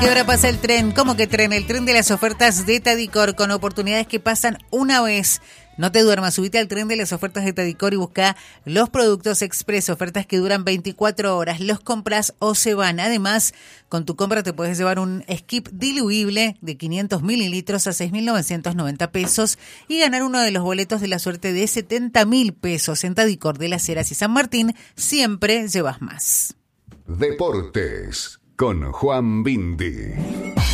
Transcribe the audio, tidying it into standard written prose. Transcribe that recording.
qué hora pasa el tren? ¿Cómo que tren? El tren de las ofertas de Tadicor, con oportunidades que pasan una vez. No te duermas, subite al tren de las ofertas de Tadicor y busca los productos express, ofertas que duran 24 horas. Los compras o se van. Además, con tu compra te puedes llevar un skip diluible de 500 mililitros a 6.990 pesos y ganar uno de los boletos de la suerte de 70.000 pesos. En Tadicor de Las Heras y San Martín siempre llevas más. Deportes con Juan Bindi.